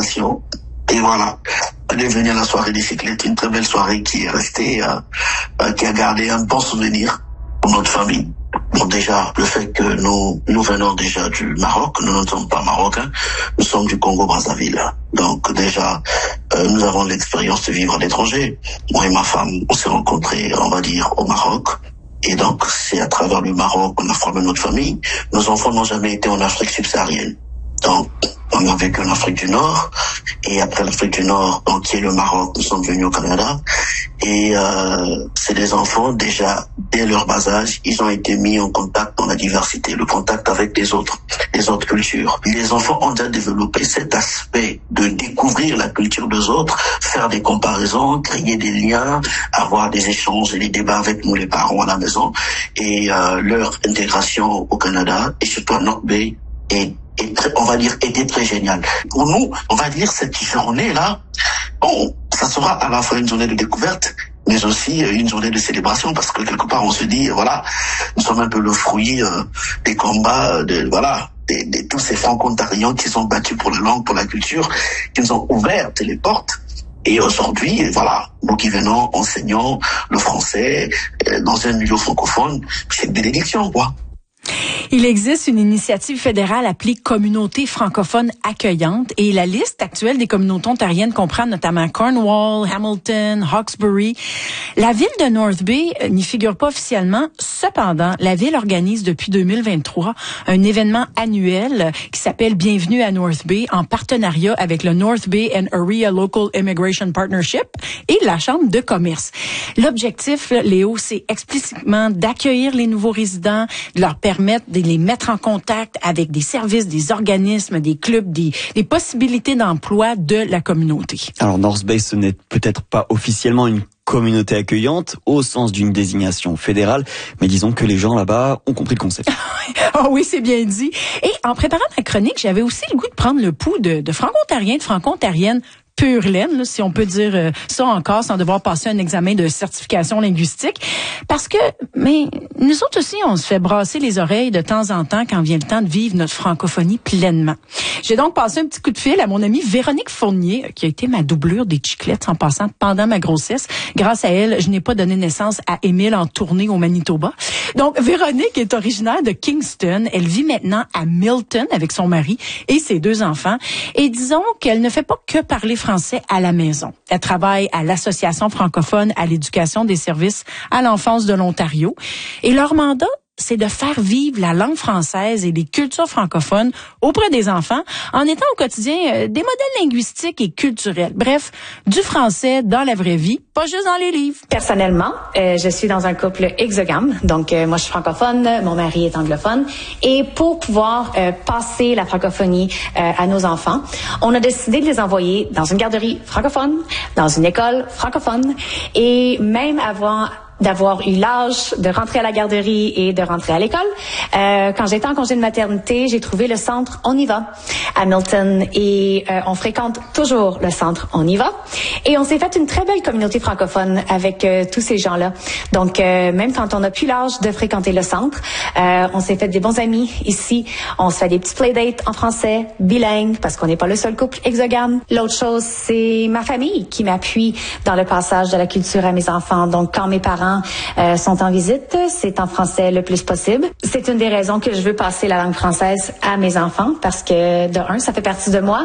manifestation. Et voilà, on est venu à la soirée des cyclettes, une très belle soirée qui est restée, qui a gardé un bon souvenir pour notre famille. Bon, déjà, le fait que nous venons déjà du Maroc, nous ne sommes pas marocains, nous sommes du Congo-Brazzaville. Donc déjà, nous avons l'expérience de vivre à l'étranger. Moi et ma femme, on s'est rencontrés, on va dire, au Maroc. Et donc, c'est à travers le Maroc qu'on a formé notre famille. Nos enfants n'ont jamais été en Afrique subsaharienne. Donc, on a vécu en Afrique du Nord. Et après l'Afrique du Nord, donc, qui est le Maroc, nous sommes venus au Canada. Et c'est des enfants, déjà, dès leur bas âge, ils ont été mis en contact dans la diversité, le contact avec les autres cultures. Les enfants ont déjà développé cet aspect de découvrir la culture des autres, faire des comparaisons, créer des liens, avoir des échanges et des débats avec nous, les parents, à la maison. Et leur intégration au Canada, et surtout à North Bay, on va dire, était très génial. Pour nous, on va dire, cette journée-là, bon, ça sera à la fois une journée de découverte, mais aussi une journée de célébration, parce que quelque part, on se dit, voilà, nous sommes un peu le fruit des combats, de tous ces franco-ontariens qui sont battus pour la langue, pour la culture, qui nous ont ouvert les portes. Et aujourd'hui, voilà, nous qui venons enseignant le français dans un milieu francophone, c'est une bénédiction, quoi. Il existe une initiative fédérale appelée Communauté francophone accueillante et la liste actuelle des communautés ontariennes comprend notamment Cornwall, Hamilton, Hawkesbury. La ville de North Bay n'y figure pas officiellement. Cependant, la ville organise depuis 2023 un événement annuel qui s'appelle Bienvenue à North Bay en partenariat avec le North Bay and Area Local Immigration Partnership et la Chambre de commerce. L'objectif, Léo, c'est explicitement d'accueillir les nouveaux résidents, de leur permettre de les mettre en contact avec des services, des organismes, des clubs, des possibilités d'emploi de la communauté. Alors North Bay, ce n'est peut-être pas officiellement une communauté accueillante au sens d'une désignation fédérale, mais disons que les gens là-bas ont compris le concept. Oh oui, c'est bien dit. Et en préparant ma chronique, j'avais aussi le goût de prendre le pouls de franco-ontariens, de franco-ontariennes pure laine, là, si on peut dire ça encore, sans devoir passer un examen de certification linguistique. Parce que, mais nous autres aussi, on se fait brasser les oreilles de temps en temps quand vient le temps de vivre notre francophonie pleinement. J'ai donc passé un petit coup de fil à mon amie Véronique Fournier, qui a été ma doublure des chiclettes en passant pendant ma grossesse. Grâce à elle, je n'ai pas donné naissance à Émile en tournée au Manitoba. Donc, Véronique est originaire de Kingston. Elle vit maintenant à Milton avec son mari et ses 2 enfants. Et disons qu'elle ne fait pas que parler français à la maison. Elle travaille à l'Association francophone à l'éducation des services à l'enfance de l'Ontario. Et leur mandat, c'est de faire vivre la langue française et les cultures francophones auprès des enfants en étant au quotidien des modèles linguistiques et culturels. Bref, du français dans la vraie vie, pas juste dans les livres. Personnellement, je suis dans un couple exogame. Donc, moi, je suis francophone, mon mari est anglophone. Et pour pouvoir passer la francophonie à nos enfants, on a décidé de les envoyer dans une garderie francophone, dans une école francophone et même d'avoir eu l'âge de rentrer à la garderie et de rentrer à l'école. Quand j'étais en congé de maternité, j'ai trouvé le centre On y va à Milton et on fréquente toujours le centre On y va. Et on s'est fait une très belle communauté francophone avec tous ces gens-là. Donc, même quand on n'a plus l'âge de fréquenter le centre, on s'est fait des bons amis ici. On se fait des petits playdates en français, bilingue, parce qu'on n'est pas le seul couple exogame. L'autre chose, c'est ma famille qui m'appuie dans le passage de la culture à mes enfants. Donc, quand mes parents sont en visite, c'est en français le plus possible. C'est une des raisons que je veux passer la langue française à mes enfants parce que, de un, ça fait partie de moi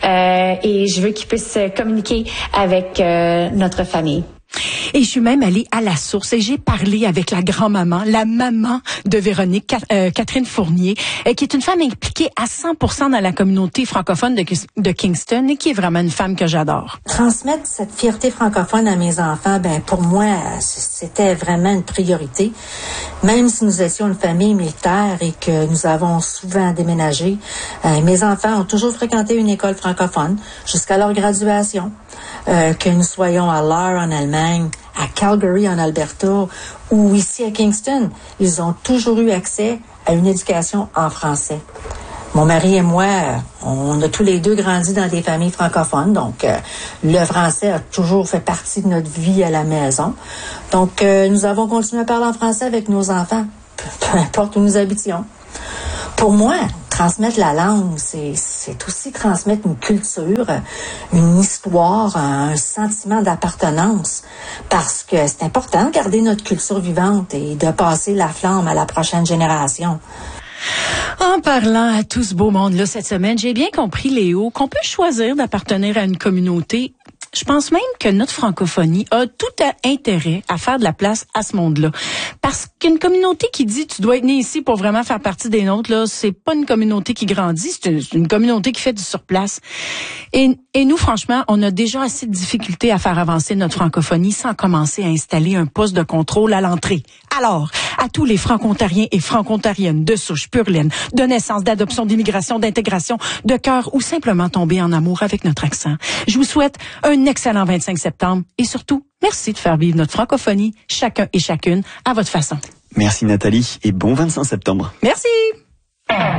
et je veux qu'ils puissent communiquer avec notre famille. Et je suis même allée à la source et j'ai parlé avec la grand-maman, la maman de Véronique, Catherine Fournier, qui est une femme impliquée à 100% dans la communauté francophone de Kingston et qui est vraiment une femme que j'adore. Transmettre cette fierté francophone à mes enfants, pour moi, c'était vraiment une priorité. Même si nous étions une famille militaire et que nous avons souvent déménagé, mes enfants ont toujours fréquenté une école francophone jusqu'à leur graduation. Que nous soyons à Lahr en Allemagne, à Calgary en Alberta ou ici à Kingston, ils ont toujours eu accès à une éducation en français. Mon mari et moi, on a tous les deux grandi dans des familles francophones, donc le français a toujours fait partie de notre vie à la maison. Donc, nous avons continué à parler en français avec nos enfants, peu importe où nous habitions. Pour moi, transmettre la langue, c'est aussi transmettre une culture, une histoire, un sentiment d'appartenance, parce que c'est important de garder notre culture vivante et de passer la flamme à la prochaine génération. En parlant à tout ce beau monde-là cette semaine, j'ai bien compris, Léo, qu'on peut choisir d'appartenir à une communauté. Je pense même que notre francophonie a tout intérêt à faire de la place à ce monde-là. Parce qu'une communauté qui dit tu dois être né ici pour vraiment faire partie des nôtres, là, c'est pas une communauté qui grandit, c'est une communauté qui fait du surplace. Et nous, franchement, on a déjà assez de difficultés à faire avancer notre francophonie sans commencer à installer un poste de contrôle à l'entrée. Alors, à tous les franco-ontariens et franco-ontariennes de souche pure laine, de naissance, d'adoption, d'immigration, d'intégration, de cœur ou simplement tomber en amour avec notre accent, je vous souhaite un excellent 25 septembre et surtout, merci de faire vivre notre francophonie, chacun et chacune, à votre façon. Merci Nathalie et bon 25 septembre. Merci!